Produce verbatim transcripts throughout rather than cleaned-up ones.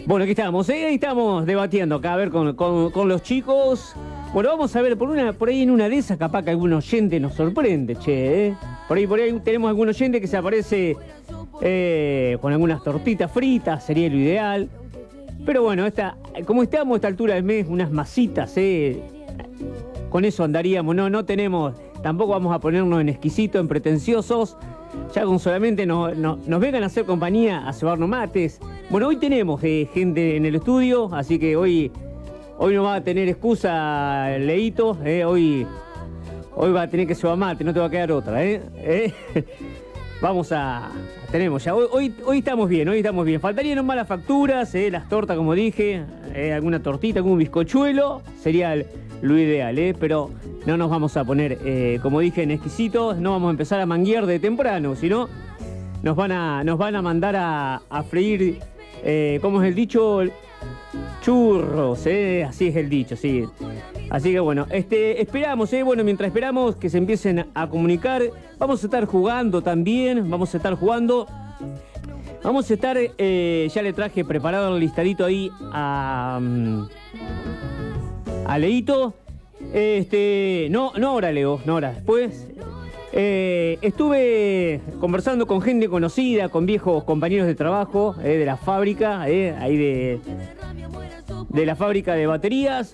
Bueno, aquí estamos, ¿eh? Ahí estamos debatiendo acá, a ver, con, con, con los chicos. Bueno, vamos a ver, por una por ahí en una de esas, capaz que algún oyente nos sorprende, che, ¿eh? Por ahí, por ahí tenemos algún oyente que se aparece eh, con algunas tortitas fritas, sería lo ideal. Pero bueno, esta, como estamos a esta altura del mes, unas masitas, ¿eh? Con eso andaríamos, no, no tenemos, tampoco vamos a ponernos en exquisitos, en pretenciosos. Ya con solamente no, no, nos vengan a hacer compañía, a cebarnos mates. Bueno, hoy tenemos eh, gente en el estudio, así que hoy, hoy no va a tener excusa Leito, eh, hoy, hoy va a tener que cebar mate, no te va a quedar otra, ¿eh? ¿Eh? Vamos a... Tenemos ya, hoy, hoy, hoy estamos bien, hoy estamos bien. Faltarían nomás las facturas, eh, las tortas, como dije, eh, alguna tortita, algún bizcochuelo, sería el, lo ideal, ¿eh? Pero no nos vamos a poner, eh, como dije, en exquisitos, no vamos a empezar a manguear de temprano, sino nos van a, nos van a mandar a, a freír, eh, ¿cómo es el dicho? Churros, ¿eh? Así es el dicho, sí. Así que bueno, este, esperamos, ¿eh? Bueno, mientras esperamos que se empiecen a comunicar, vamos a estar jugando también, vamos a estar jugando, vamos a estar, eh, ya le traje preparado el listadito ahí a, a Leito, este, no, no ahora Leo, no ahora, después, eh, estuve conversando con gente conocida, con viejos compañeros de trabajo, eh, de la fábrica, eh, ahí de, de la fábrica de baterías.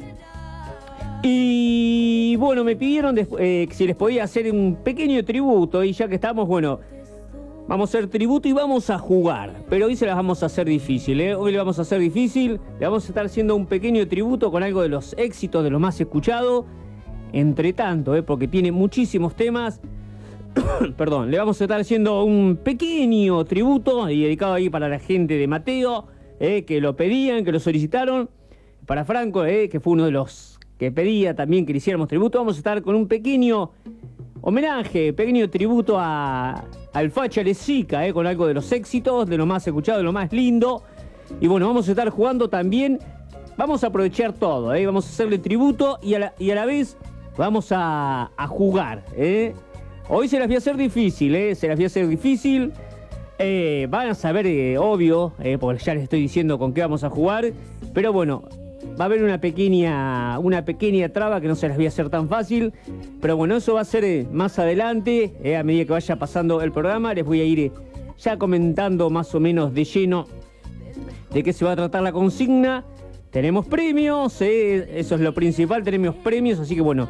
Y bueno, me pidieron eh, si les podía hacer un pequeño tributo. Y ya que estamos, bueno, vamos a hacer tributo y vamos a jugar. Pero hoy se las vamos a hacer difícil, ¿eh? Hoy le vamos a hacer difícil. Le vamos a estar haciendo un pequeño tributo con algo de los éxitos, de lo más escuchado. Entre tanto, ¿eh? Porque tiene muchísimos temas. Perdón, le vamos a estar haciendo un pequeño tributo y dedicado ahí para la gente de Mateo, ¿eh? Que lo pedían, que lo solicitaron. Para Franco, ¿eh? Que fue uno de los que pedía también que le hiciéramos tributo. Vamos a estar con un pequeño homenaje, pequeño tributo a, al Facha Lezica, eh, con algo de los éxitos, de lo más escuchado, de lo más lindo. Y bueno, vamos a estar jugando también, vamos a aprovechar todo, eh, vamos a hacerle tributo y a la, y a la vez vamos a, a jugar. Eh. Hoy se las voy a hacer difícil, eh, se las voy a hacer difícil. Eh, van a saber, eh, obvio, eh, porque ya les estoy diciendo con qué vamos a jugar, pero bueno, va a haber una pequeña, una pequeña traba que no se las voy a hacer tan fácil. Pero bueno, eso va a ser eh, más adelante. Eh, a medida que vaya pasando el programa, les voy a ir eh, ya comentando más o menos de lleno de qué se va a tratar la consigna. Tenemos premios, eh, eso es lo principal, tenemos premios. Así que bueno,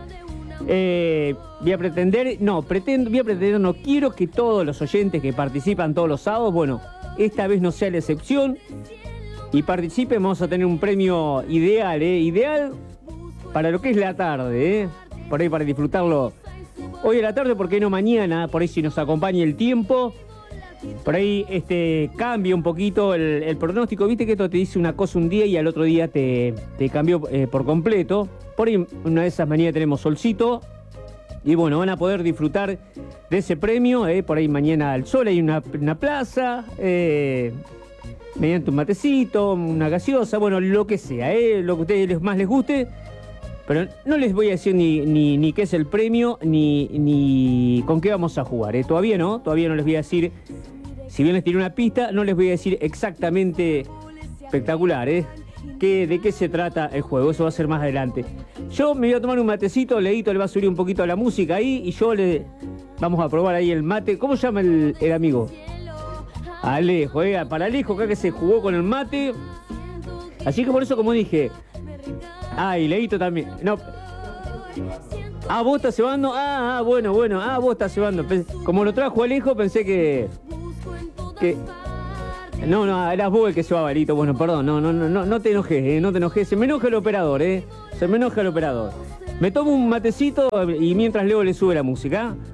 eh, voy a pretender, no, pretendo, voy a pretender, no quiero que todos los oyentes que participan todos los sábados, bueno, esta vez no sea la excepción. Y participen, vamos a tener un premio ideal, ¿eh? Ideal para lo que es la tarde, ¿eh? Por ahí para disfrutarlo hoy a la tarde, porque no mañana, por ahí si nos acompaña el tiempo. Por ahí este, cambia un poquito el, el pronóstico, viste que esto te dice una cosa un día y al otro día te, te cambió eh, por completo. Por ahí una de esas mañanas tenemos solcito. Y bueno, van a poder disfrutar de ese premio, ¿eh? Por ahí mañana al sol hay una, una plaza, eh... mediante un matecito, una gaseosa, bueno, lo que sea, ¿eh? Lo que a ustedes más les guste. Pero no les voy a decir ni, ni, ni qué es el premio, ni, ni con qué vamos a jugar, ¿eh? Todavía no, todavía no les voy a decir. Si bien les tiré una pista, no les voy a decir exactamente espectacular, ¿eh? ¿Qué, de qué se trata el juego? Eso va a ser más adelante. Yo me voy a tomar un matecito, Leito le va a subir un poquito la música ahí y yo le... Vamos a probar ahí el mate. ¿Cómo se llama el, el amigo? Alejo, eh, para Alejo, acá que se jugó con el mate. Así que por eso, como dije. Ah, y Leito también. No. Ah, vos estás cebando. Ah, ah, bueno, bueno. Ah, vos estás cebando. Como lo trajo Alejo, pensé que. que no, no, eras vos el que cebaba, Leito. Bueno, perdón, no, no, no, no te enojes, eh, no te enojes. Se me enoja el operador, eh. Se me enoja el operador. Me tomo un matecito y mientras Leo le sube la música.